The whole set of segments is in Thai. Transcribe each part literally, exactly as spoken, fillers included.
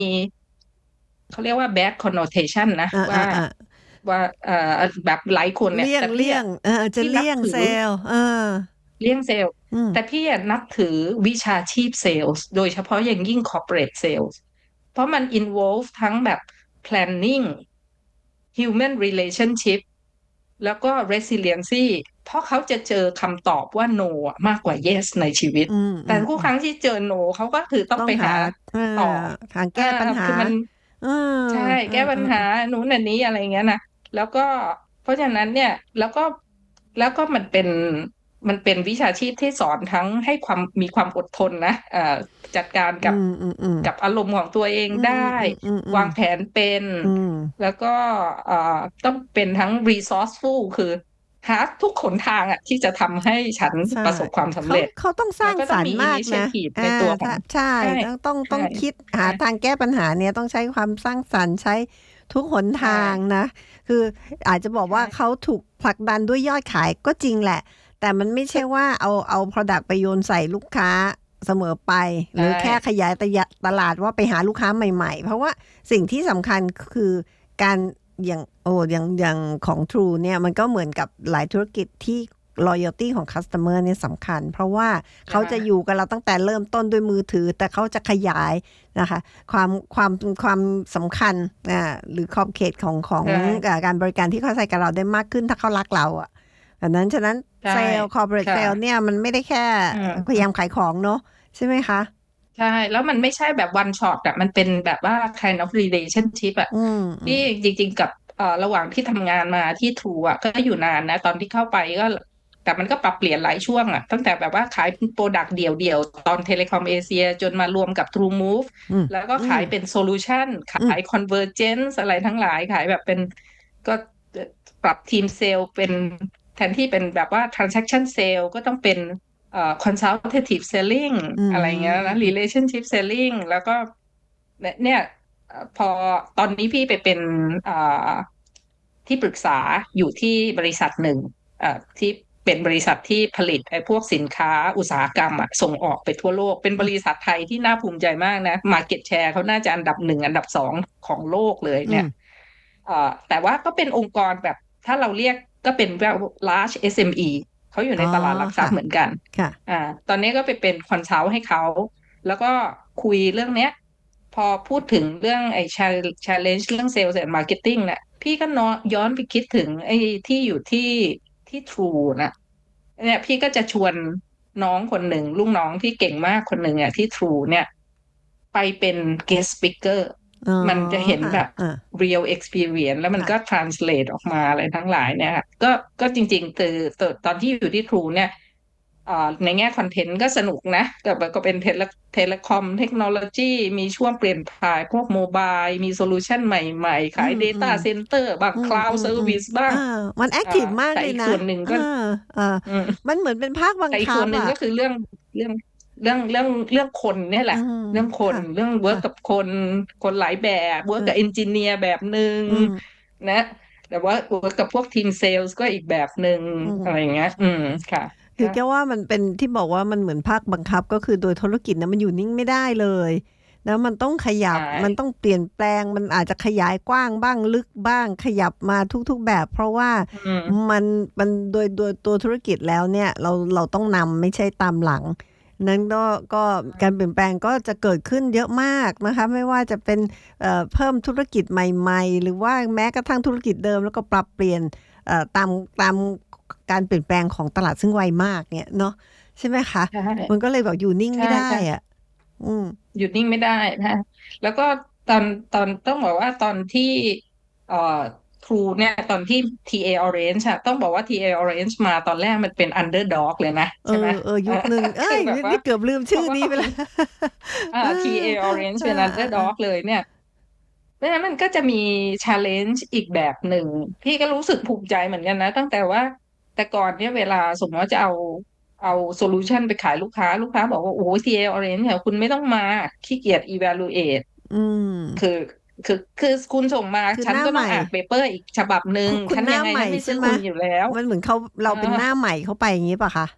เขาเรียกว่า bad connotation นะอ่าอ่าว่าอ่าว่าเอ่อแบบหลายคนเนี่ยเลี่ยงแต่พี่อะเลี่ยงเออจะพี่นับเลี่ยงเซถือลล์เออเลี่ยงเซลล์อืมแต่พี่อะนับถือวิชาชีพเซลล์โดยเฉพาะอย่างยิ่ง corporate sales เพราะมัน involve ทั้งแบบ planning human relationship แล้วก็ resiliency เพราะเขาจะเจอคำตอบว่า no อะมากกว่า yes ในชีวิตอืมอืแต่ทุกมอืมครั้งที่เจอ no เขาก็คือต้องต้องหาไปหาเออต่อทางอ่าแก้ปัญหาคือมันเออใช่เออแก้ปัญหาเออนู้นอันนี้อะไรเงี้ยนะแล้วก็เพราะฉะนั้นเนี่ยแล้วก็แล้วก็มันเป็นมันเป็นวิชาชีพที่สอนทั้งให้ความมีความอดทนนะเอ่อจัดการกับอืมอืมอืมกับอารมณ์ของตัวเองได้อืมอืมอืมอืมอืมวางแผนเป็นอืมแล้วก็เอ่อต้องเป็นทั้ง resourceful คือหาทุกขนทางอ่ะที่จะทำให้ฉันใช่ประสบความสำเขาเร็จเขาต้องสแล้วร้างก็ต้องมีสรรค์มากนะ initiative อ่าในตัวของถ้าใช่ใช่ต้องต้องใช่ต้องคิดหาใช่ทางแก้ปัญหาเนี่ยต้องใช้ความสร้างสรรค์ใช้ทุกหนใช่ทางนะคืออาจจะบอกว่าใช่เขาถูกผลักดันด้วยยอดขายก็จริงแหละแต่มันไม่ใช่ว่าเอาเอา product ไปโยนใส่ลูกค้าเสมอไปหใช่รือแค่ขยายตะตลาดว่าไปหาลูกค้าใหม่ๆเพราะว่าสิ่งที่สำคัญคือการอย่างโอ้อย่างอย่างของ True เนี่ยมันก็เหมือนกับหลายธุรกิจที่ loyalty ของ customer เนี่ยสำคัญเพราะว่าเขาใช่จะอยู่กับเราตั้งแต่เริ่มต้นด้วยมือถือแต่เขาจะขยายนะคะความความความสำคัญอ่าหรือขอบเขตของของใช่อ่าการบริการที่เขาใส่กับเราได้มากขึ้นถ้าเขารักเราอ่ะดังนั้นฉะนั้นใช่เซลล์ corporate ค่ะ sale เนี่ยมันไม่ได้แค่อืพยายามมขายของเนาะใช่ไหมคะใช่แล้วมันไม่ใช่แบบ one shot อะมันเป็นแบบว่า kind of relationship อะอืมอืที่มจริงๆกับเอ่อระหว่างที่ทำงานมาที่ True อะก็อยู่นานนะตอนที่เข้าไปก็แต่มันก็ปรับเปลี่ยนหลายช่วงอะตั้งแต่แบบว่าขายโปรดักต์เดี่ยวๆตอนเทเลคอมเอเชียจนมารวมกับ True Move อืมแล้วก็อืมขายเป็นโซลูชันอืขาย convergence อะไรทั้งหลายขายแบบเป็นก็ปรับทีมเซลล์เป็นแทนที่เป็นแบบว่า transaction sale ก็ต้องเป็น เอ่อ consultative selling อือะไรเงี้ยนะม relationship selling แล้วก็เนี่ยเนี่ยเอ่อพอตอนนี้พี่ไปเป็นเอ่อที่ปรึกษาอยู่ที่บริษัทหนึ่งเอ่อที่เป็นบริษัทที่ผลิตไอ้พวกสินค้าอุตสาหกรรมอะส่งออกไปทั่วโลกเป็นบริษัทไทยที่น่าภูมิใจมากนะ market share เขาน่าจะอันดับหนึ่งอันดับสองของโลกเลยอืมเนี่ยเอ่อแต่ว่าก็เป็นองค์กรแบบถ้าเราเรียกก็เป็นแบบ large เอส เอ็ม อี เอ็มอีเขาอยู่อ๋อในตลาดหลักทรัพค่ะย์เหมือนกันค่ะอ่าตอนนี้ก็ไปเป็นคอนซัลท์ให้เขาแล้วก็คุยเรื่องเนี้ยพอพูดถึงเรื่องไอ้ chal- challenge เรื่อง sales and marketing เนี่ยพี่ก็น้อย้อนไปคิดถึงไอ้ที่อยู่ที่ที่ True นะเนี่ยพี่ก็จะชวนน้องคนหนึ่งลูกน้องที่เก่งมากคนหนึ่งอ่ะที่ True เนี่ยไปเป็น guest speaker อ๋อมันจะเห็นค่ะแบบอ่า real experience แล้วมันค่ะก็ translate ออกมาอะไรทั้งหลายเนี่ยค่ะก็ก็จริงๆคือตอนตอนที่อยู่ที่ True เนี่ย อ่าในแง่คอนเทนต์ก็สนุกนะก็ก็เป็นเทเลเทเลคอมเทคโนโลยีมีช่วงเปลี่ยนผ่านพวกโมบายมีโซลูชันใหม่ๆขายอืมอื Data ม Center บ้างอืมอื Cloud มอืม Service บ้างอ่ามันแอคอ่าทีฟมากแต่เลยนะอีกส่วนหนึ่งเออก็เอออืมมันเหมือนเป็นภาคบังแต่อีกคับอ่ะส่วนหนึ่งก็คือเรื่องเรื่องเรื่องเรื่องเรื่องคนเนี่ยแหอืละมเรื่องคนค่ะเรื่องเวิร์กค่ะกับคนคนหลายแบบเวิร์กกับเอนเออจิเนียร์แบบหนึ่งอืมนะแต่ว่าเวิร์กกับพวกทีมเซลส์ก็อีกแบบหนึ่งอืมอะไรอย่างเงี้ยอืมค่ะก็คือแกว่ามันเป็นที่บอกว่ามันเหมือนภาคบังคับก็คือโดยธุรกิจนะมันอยู่นิ่งไม่ได้เลยแล้วมันต้องขยัใช่บมันต้องเปลี่ยนแปลงมันอาจจะขยายกว้างบ้างลึกบ้างขยับมาทุกๆแบบเพราะว่าอืมมันมันโดยโดยตัวธุรกิจแล้วเนี่ยเราเราต้องนำไม่ใช่ตามหลัง นั้นก็ก็การเปลี่ยนแปลงก็จะเกิดขึ้นเยอะมากนะคะไม่ว่าจะเป็นเอ่อเพิ่มธุรกิจใหม่ๆหรือว่าแม้กระทั่งธุรกิจเดิมแล้วก็ปรับเปลี่ยนเอ่อตามตามการเปลี่ยนแปลงของตลาดซึ่งไวมากเนี่ยเนาะใช่ไหมคะใช่มันก็เลยแบบอยู่นิ่งใช่ไม่ได้ใช่อ่ะอืมหยุดนิ่งไม่ได้นะแล้วก็ตอนตอนต้องบอกว่าตอนที่เอ่อครูเนี่ยตอนที่ ที เอ Orange อะต้องบอกว่า ที เอ Orange มาตอนแรกมันเป็น underdog เลยนะเออใช่ไหมเออเออยุคหนึ่งคืเอ้ยอแบบว่านี่เกือบลืมชื่อเขาก็ต้องนี้ไปแล้วอ่าเออที เอ Orange เออเป็นเออเออ underdog เลยเนี่ยเพราะฉะนั้นมันก็จะมี challenge อีกแบบหนึ่งพี่ก็รู้สึกภูมิใจเหมือนกันนะตั้งแต่ว่าแต่ก่อนเนี่ยเวลาสมมติว่าจะเอาเอาโซลูชันไปขายลูกค้าลูกค้าบอกว่าโอ้โห ที เอ Orange เนี่ยคุณไม่ต้องมาขี้เกียจ evaluate อืมคือคือคือคุณส่งมาคือหน้าใหม่ฉันก็ต้องอ่านเปเปอร์อีกฉบับหนึ่งคุณคุณฉันยังไงหน้าใหม่ฉันไม่ใช่ไหมซื้อคุณอยู่แล้วมันเหมือนเขาเออเราเป็นหน้าใหม่เข้าไปอย่างนี้ป่ะคะ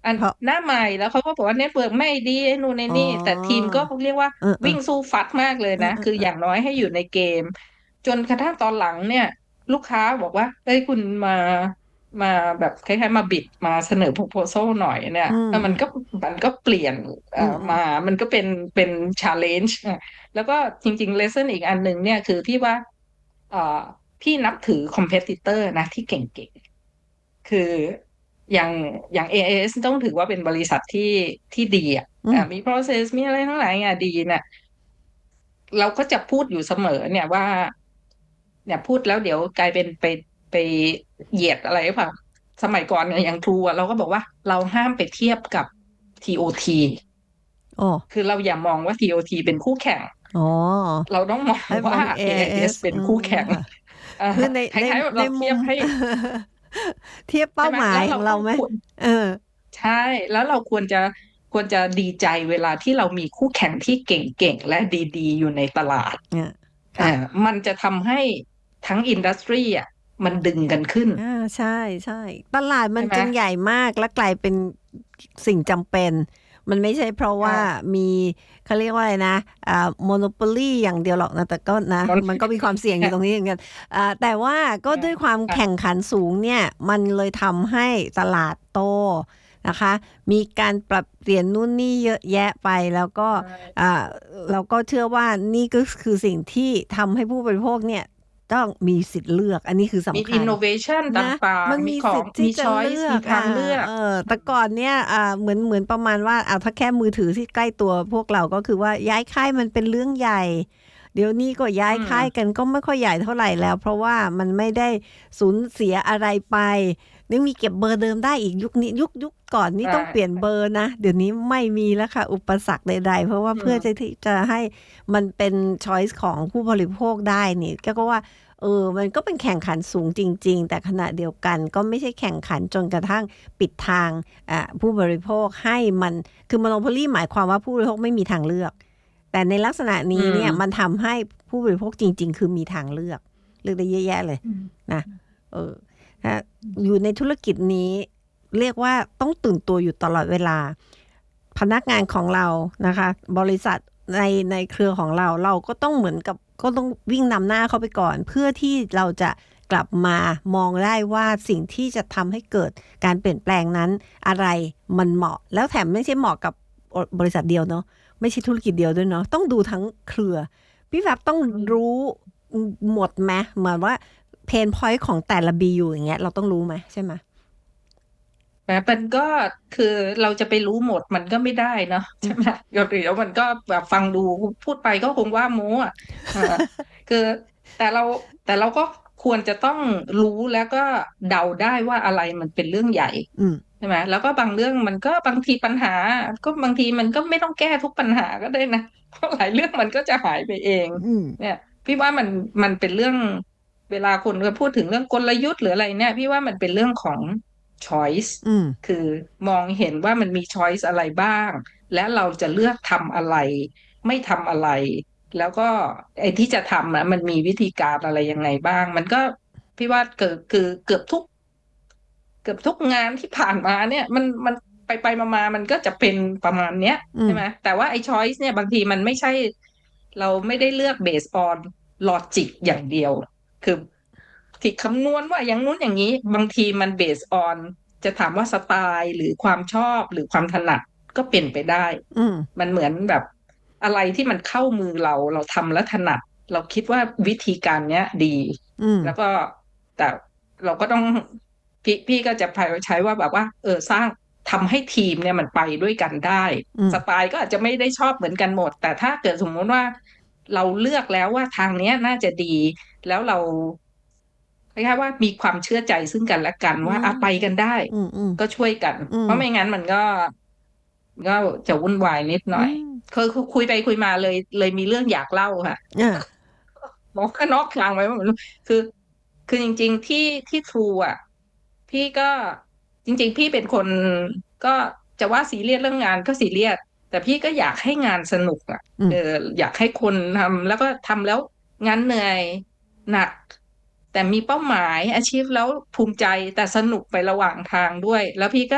อันเพราะหน้าใหม่แล้วเขาก็บอกว่าเน็ตเวิร์กไม่ดีไอ้นู่นไอ้อ๋นี่แต่ทีมอก็เรียกว่าเออเออวิ่งสู้ฟัดมากเลยเออนะคือเออเอออย่างน้อยให้อยู่ในเกมจนกระทั่งตอนหลังเนี่ยลูกค้าบอกว่าเอ้ยคุณมามาแบบคล้ายๆมาบิดมาเสนอ proposal หน่อยเนี่ยอืมแล้วมันก็มันก็เปลี่ยนเอ่ออืมอืมมามันก็เป็นเป็น challenge แล้วก็จริงๆ lesson อีกอันหนึ่งเนี่ยคือพี่ว่าเอ่อพี่นับถือ competitor นะที่เก่งๆคืออย่างอย่าง เอ เอ เอส ต้องถือว่าเป็นบริษัทที่ที่ดีอ่ะอืมอ่ามี process มีอะไรทั้งหลายอ่ะดีเนี่ยเราก็จะพูดอยู่เสมอเนี่ยว่าเนี่ยพูดแล้วเดี๋ยวกลายเป็นไปไปเหยียดอะไรหรือเปล่าสมัยก่อนเนี่ยอย่างทรูอะเราก็บอกว่าเราห้ามไปเทียบกับ ที โอ ทีโอ้คือเราอย่ามองว่า ที โอ ที เป็นคู่แข่งอ๋อเราต้องมองว่าให้มอง เอ ไอ เอสเอ ไอ เอส เป็นอืมคู่แข่งค่ะอ่าคือในในคล้ายๆแบบในเรามุมเทียบให้เทียบเป้าใช่ไหมหมายแล้วเราของเราไหมต้องควรเออใช่แล้วเราควรจะควรจะดีใจเวลาที่เรามีคู่แข่งที่เก่งๆและดีๆอยู่ในตลาดเนี่ยอ่าค่ะมันจะทำให้ทั้งอินดัสทรีอ่ะมันดึงกันขึ้นอ่าใช่ใช่ตลาดมัใช่ไหมนจึงใหญ่มากและกลายเป็นสิ่งจำเป็นมันไม่ใช่เพราะว่าใช่มีเขาเรียกว่าอะไรนะอ่าโมโนโปลีอย่างเดียวหรอกนะแต่ก็นะมันมันก็มีความเสี่ยงอยู่ตรงนี้เหมือนกันอ่าแต่ว่าก็ด้วยความค่ะแข่งขันสูงเนี่ยมันเลยทำให้ตลาดโตนะคะมีการปรับเปลี่ยนนู่นนี่เยอะแยะไปแล้วก็ใช่อ่าเราก็เชื่อว่านี่ก็คือสิ่งที่ทำให้ผู้บริโภคเนี่ยต้องมีสิทธิ์เลือกอันนี้คือมีสำคัญอินโนเวชันตนะ่างมันมีๆมีของสิทธิ์ที่มีช้อยจะเลืส์มีทาอกอ่างเลือกเออแต่ก่อนเนี่ยอ่าเหมือนเหมือนประมาณว่าเอาถ้าแค่มือถือที่ใกล้ตัวพวกเราก็คือว่าย้ายค่ายมันเป็นเรื่องใหญ่เดี๋ยวนี้ก็ย้าอืยค่ายมกันก็ไม่ค่อยใหญ่เท่าไหร่แล้วเพราะว่ามันไม่ได้สูญเสียอะไรไปนี่มีเก็บเบอร์เดิมได้อีกยุคนี้ยุคยุคก่อนนี่ใช่ต้องเปลี่ยนเบอร์นะเดี๋ยวนี้ไม่มีแล้วค่ะอุปสรรคใดๆเพราะว่าอืเพื่อจะมที่จะให้มันเป็นช้อยส์ของผู้บริโภคได้นี่ก็ว่า เออมันก็เป็นแข่งขันสูงจริงๆ แต่ขณะเดียวกันก็ไม่ใช่แข่งขันจนกระทั่งปิดทางอ่าผู้บริโภคให้มันคือ monopoly หมายความว่าผู้บริโภคไม่มีทางเลือก แต่ในลักษณะอืนี้เนี่ยมันมทำให้ผู้บริโภคจริงๆ คือมีทางเลือกเลือกได้เยอะแยะเลยอืมนะเออนะอยู่ในธุรกิจนี้เรียกว่าต้องตื่นตัวอยู่ตลอดเวลา พนักงานของเรานะคะบริษัทในในเครือของเราเราก็ต้องเหมือนกับก็ต้องวิ่งนำหน้าเข้าไปก่อน เพื่อที่เราจะกลับมามองได้ว่าสิ่งที่จะทำให้เกิดการเปลี่ยนแปลงนั้นอะไรมันเหมาะแล้วแถมไม่ใช่เหมาะกับบริษัทเดียวเนาะไม่ใช่ธุรกิจเดียวด้วยเนาะต้องดูทั้งเครือพี่แบบต้องอืมรู้หมดไหมเหมือนว่าเพนพอยต์ของแต่ละบีอยู่อย่างเงี้ยเราต้องรู้ไหมใช่ไหมแต่มันก็คือเราจะไปรู้หมดมันก็ไม่ได้เนาะอืมใช่ไหมเดี๋ยวเดี๋ยวมันก็แบบฟังดูพูดไปก็คงว่าโม้อ่ะเออคือแต่เราแต่เราก็ควรจะต้องรู้แล้วก็เดาได้ว่าอะไรมันเป็นเรื่องใหญ่อืมใช่ไหมแล้วก็บางเรื่องมันก็บางทีปัญหาก็บางทีมันก็ไม่ต้องแก้ทุกปัญหาก็ได้นะเพราะหลายเรื่องมันก็จะหายไปเองอืมเนี่ยพี่ว่ามันมันเป็นเรื่องเวลาคนก็พูดถึงเรื่องกลยุทธ์หรืออะไรเนี่ยพี่ว่ามันเป็นเรื่องของ choice อืมคือมองเห็นว่ามันมี choice อะไรบ้างและเราจะเลือกทำอะไรไม่ทำอะไรแล้วก็ไอ้ที่จะทำอะมันมีวิธีการอะไรยังไงบ้างมันก็พี่ว่าเกิดคือเกือบทุกเกือบทุกงานที่ผ่านมาเนี่ยมันมันไปไปมามามันก็จะเป็นประมาณเนี้ยอืมใช่ไหมแต่ว่าไอ้ choice เนี่ยบางทีมันไม่ใช่เราไม่ได้เลือก based on logic อย่างเดียวคือที่คำนวณว่าอย่างนู้นอย่างนี้บางทีมัน based on จะถามว่าสไตล์หรือความชอบหรือความถนัดก็เป็นไปได้อืมมันเหมือนแบบอะไรที่มันเข้ามือเราเราทำแล้วถนัดเราคิดว่าวิธีการเนี้ยดีอืมแล้วก็แต่เราก็ต้องพี่พี่ก็จะพยายามใช้ว่าแบบว่าเออสร้างทำให้ทีมเนี่ยมันไปด้วยกันได้อืมสไตล์ก็อาจจะไม่ได้ชอบเหมือนกันหมดแต่ถ้าเกิดสมมติว่าเราเลือกแล้วว่าทางเนี้ยน่าจะดีแล้วเรา คล้ายๆว่ามีความเชื่อใจซึ่งกันและกันอืมว่าอ่ะไปกันได้อืมอืมก็ช่วยกันอืมเพราะไม่งั้นมันก็ก็จะวุ่นวายนิดหอืน่อยมคือคือคุยไปคุยมาเลยเลยมีเรื่องอยากเล่าค่ะอ่าบอกว่านอกทางไปว่าไม่รู้คือคือจริงๆที่ที่ทรูอ่ะพี่ก็จริงๆพี่เป็นคนก็จะว่าซีเรียสเรื่องงานก็ซีเรียสแต่พี่ก็อยากให้งานสนุกอ่ะอืมเอออยากให้คนทำแล้วก็ทำแล้วงานเหนื่อยหนัก แต่มีเป้าหมายอาชีพแล้วภูมิใจแต่สนุกไประหว่างทางด้วยแล้วพี่ก็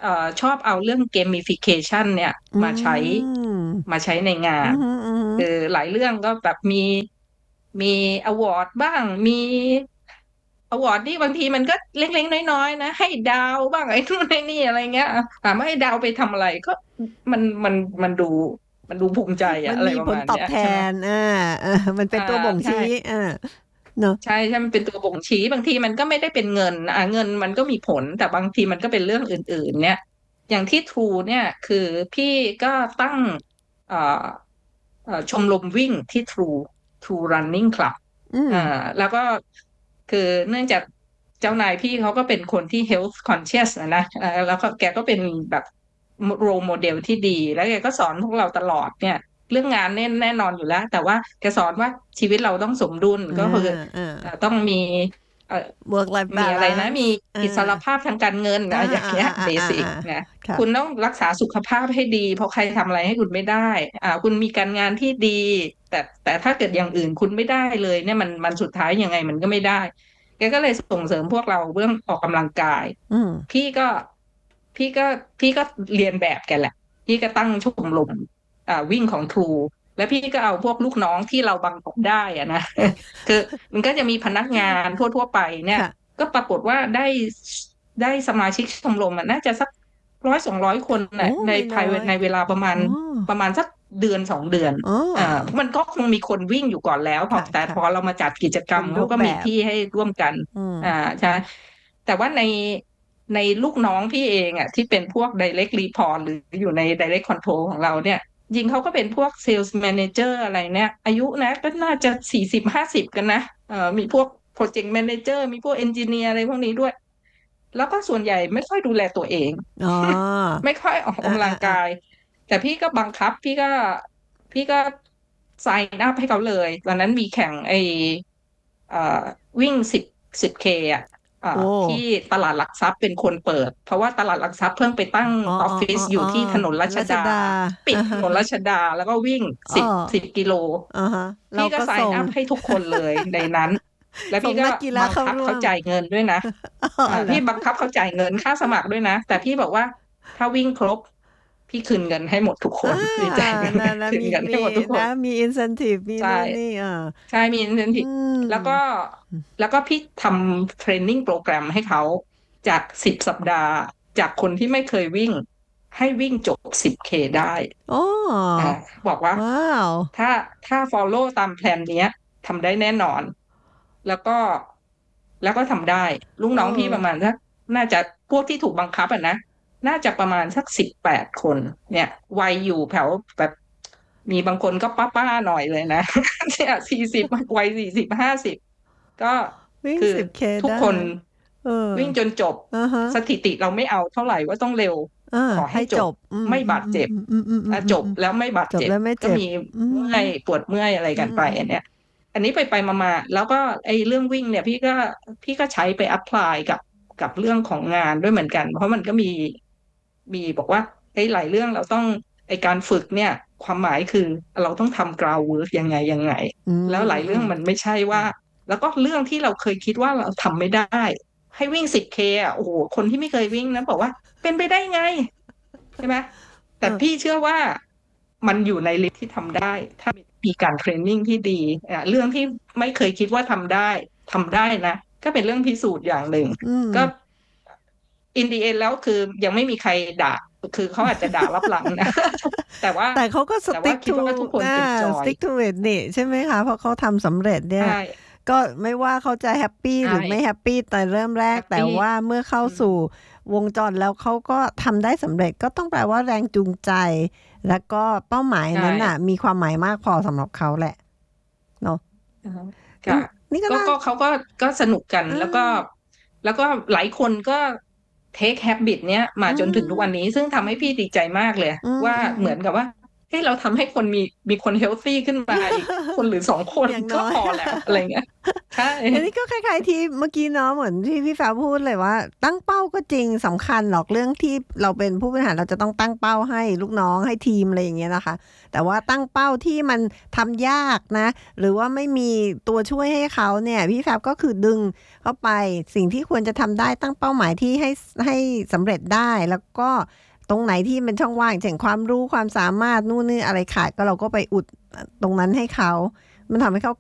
เอ่อชอบเอาเรื่อง gamification เนี่ยอืมาใช้มมาใช้ในงานอือหืออือหือคือหลายเรื่องก็แบบมีมีอวอร์ดบ้างมีอวอร์ดที่บางทีมันก็เล็กๆน้อยๆนะให้ดาวบ้างไอ้นู่นไอ้นี่อะไรเงี้ยถามว่าให้ดาวไปทำอะไรก็มันมันมันดูมันดูภูมิใจอะอะไรมันมีประมาณเนี้ยผลตอบแทใช่ไหมนอ่าเออมันเป็นอ่าตัวบ่งใช่ชี้อ่าเนอะใช่ใช่มันเป็นตัวบ่งชี้บางทีมันก็ไม่ได้เป็นเงินอ่ะเงินมันก็มีผลแต่บางทีมันก็เป็นเรื่องอื่นๆเนี่ยอย่างที่ทรูเนี่ยคือพี่ก็ตั้งเอ่อเอ่อชมรมวิ่งที่ทรู True Running Club อืมอ่าแล้วก็คือเนื่องจากเจ้านายพี่เขาก็เป็นคนที่ health conscious อะนะเออแล้วก็แกก็เป็นแบบ role model ที่ดีแล้วแกก็สอนพวกเราตลอดเนี่ย เรื่องงานเนี่ยแน่นอนอยู่แล้ว แต่ว่าแกสอนว่าชีวิตเราต้องสมดุลอ่าก็คืออ่าเอ่อต้องมีเอ่อ work life มีอะไรนะ balance มีอ่าอิสรภาพทางการเงินอ่าอะอย่างอ่าเงี้ยอ่าเบสิกอ่าอ่านะค่ะคุณต้องรักษาสุขภาพให้ดีเพราะใครทำอะไรให้คุณไม่ได้อ่าคุณมีการงานที่ดีแต่แต่ถ้าเกิดอย่างอื่นคุณไม่ได้เลยเนี่ยมันมันสุดท้ายยังไงมันก็ไม่ได้แกก็เลยส่งเสริมพวกเราเรื่องออกกำลังกายอืมพี่ก็พี่ก็พี่ก็เรียนแบบแกแหละพี่ก็ตั้งชมรมอ่าวิ่งของทรูแล้วพี่ก็เอาพวกลูกน้องที่เราบังคับได้อะนะคือมันก็จะมีพนักงานทั่วๆไปเนี่ยค่ะก็ปรากฏว่าได้ได้สมาชิกชมรมมันน่าจะสักร้อยสองร้อยคนโอ้น่ะในไม่น้ภายอยในเวลาประมาณอ๋อประมาณสักเดือนสองเดือนอ๋ออ่ามันก็คงมีคนวิ่งอยู่ก่อนแล้วพอค่ะแต่พค่ะอเรามาจัดกิจกรเป็นรมเขาก็รูปแบบมีที่ให้ร่วมกันอืมอ่าใช่แต่ว่าในในลูกน้องพี่เองอ่ะที่เป็นพวก direct report หรืออยู่ใน direct control ของเราเนี่ยจริงเขาก็เป็นพวก sales manager อะไรเนี่ยอายุนะก็น่าจะสี่สิบห้าสิบกันนะเอ่อมีพวก project manager มีพวก engineer อะไรพวกนี้ด้วยแล้วก็ส่วนใหญ่ไม่ค่อยดูแลตัวเองอ๋อไม่ค่อยออกอ่ากำลัอ่าอ่างกายแต่พี่ก็บังคับพี่ก็พี่ก็ sign up ให้เขาเลยตอนนั้นมีแข่งไอเอ่อวิ่งสิบสิบเคอ่ะอ่าโอ้ที่ตลาดหลักทรัพย์เป็นคนเปิดเพราะว่าตลาดหลักทรัพย์เพิ่งไปตั้งอ๋ออ๋อออฟฟิศออ๋อยู่ที่ถนนรัชดารัชดาปิอ่าดถนนฮะฮะรัชดาแล้วก็วิ่งอ๋อสิบสิบกิโลอ่าฮะเราพี่ก็ก็ส่ sign ง up ให้ทุกคนเลยในนั้นแล้วส่งพี่ก็นักกีฬาบังคับเข้าร่วมเขาจ่ายเงินด้วยนะอ๋ออ่าเหรอพี่บังคับเขาจ่ายเงินค่าสมัครด้วยนะแต่พี่บอกว่าถ้าวิ่งครบพี่คืนเงินให้หมดทุกคอ่านพี่จ่ายเงินนะนะคืนมีมีเงินให้หมดทุกคนนะมี incentive มีใช่โน่นนี่อ่าใช่มีอื incentive แล้วก็มแล้วก็พี่ทำเทรนนิ่งโปรแกรมให้เขาจากสิบสัปดาห์จากคนที่ไม่เคยวิ่งให้วิ่งจบสิบเคได้โอ้อ่าบอกว่าว้าวถ้าถ้า follow ตามแพลนเนี้ยทำได้แน่นอนแล้วก็แล้วก็ทำได้ลูกเอน้องพี่อประมาณสักน่าจะพวกที่ถูกบังคับอ่ะนะน่าจะประมาณสักสิบแปดคนเนี่ยวัยอยู่แถวแบบมีบางคนก็ป้าป้าหน่อยเลยนะเนี่ยสี่สิบวัยสี่สิบห้าสิบก็วิ่งคือสิบเค ได้ทุกคนเออวิ่งจนจบอ่าฮะสถิติเราไม่เอาเท่าไหร่ว่าต้องเร็วอ่าขอให้ให้จบจบอืมไม่อืมอืมบาดเจ็บอืมอืมอือ่ะมอืมอืมจบแล้วไม่บาดจบเจ็บแล้วไม่เจ็บก็มีอืมเมื่อยปวดเมื่อยอะไรกันไปอืมอืมอันเนี้ยอันนี้ไปไปมามาแล้วก็ไอ้เรื่องวิ่งเนี่ยพี่ก็พี่ก็ใช้ไปอัพพลายกับกับเรื่องของงานด้วยเหมือนกันเพราะมันก็มีมีบอกว่าไอ้หลายเรื่องเราต้องไอ้การฝึกเนี่ยความหมายคือเราต้องทำ ground work ยังไงยังไงอืมแล้วหลายอืมอืมเรื่องมันไม่ใช่ว่าแล้วก็เรื่องที่เราเคยคิดว่าเราทำไม่ได้ให้วิ่งสิบเคอ่ะโอ้โหคนที่ไม่เคยวิ่งนะบอกว่าเป็นไปได้ไงใช่ไหมเอแต่อพี่เชื่อว่ามันอยู่ในลิสต์ที่ทำได้ถ้ามีการเทรนนิ่งที่ดีอ่ะเรื่องที่ไม่เคยคิดว่าทำได้ทำได้นะก็เป็นเรื่องพิสูจน์อย่างหนึ่งอืมก็อินดีเอ็นแล้วคือยังไม่มีใครด่าคือเขาอาจจะด่ารับหลังนะแต่ว่าแต่เขาก็แต่ว่า stick คิด to ว่าทุกคนอ่าเอนจอย stick to it นี่ใช่ไหมคะเพราะเขาทำสำเร็จเนี่ใช่ยก็ไม่ว่าเขาจะแฮปปี้ใช่หรือไม่แฮปปี้แต่เริ่มแรกแต่แฮปปี้ว่าเมื่อเข้าอืมสู่วงจรแล้วเขาก็ทำได้สำเร็จก็ต้องแปลว่าแรงจูงใจแล้วก็เป้าหมายใช่นั้นน่ะมีความหมายมากพอสำหรับเขาแหละเนาะอือฮึอืค่ะมนี่ก็ก็น่าก็เขาก็ก็สนุกกันอ่แล้วก็าแล้วก็หลายคนก็ take habit เนี้ยมาอืจนถึงทุกวันมนี้ซึ่งทำให้พี่ดีใจมากเลยอืมว่าอืมอืมเหมือนกับว่าให้เราทำให้คนมีมีคนเฮลตี้ขึ้นมาอีกคนหรือสองคนอย่างก็น้อยพอแล้วอะไรเงี้ยใช่อันนี้ก็คล้ายๆที่เมื่อกี้เนาะเหมือนที่พี่ฟ้าพูดเลยว่า ตั้งเป้าก็จริงสำคัญหรอกเรื่องที่เราเป็นผู้บริหารเราจะต้องตั้งเป้าให้ลูกน้องให้ทีมอะไรอย่างเงี้ยนะคะ แต่ว่าตั้งเป้าที่มันทำยากนะ หรือว่าไม่มีตัวช่วยให้เขาเนี่ยพี่แฟบก็คือดึงเข้าไปสิ่งที่ควรจะทำได้ตั้งเป้าหมายที่ให้ให้สำเร็จได้แล้วก็ตรงไหนที่เป็นช่องว่างเช่นความรู้ความสามารถนู่นนี่อะไรขาดก็เราก็ไปอุดตรงนั้นให้เขา มันทำให้เขา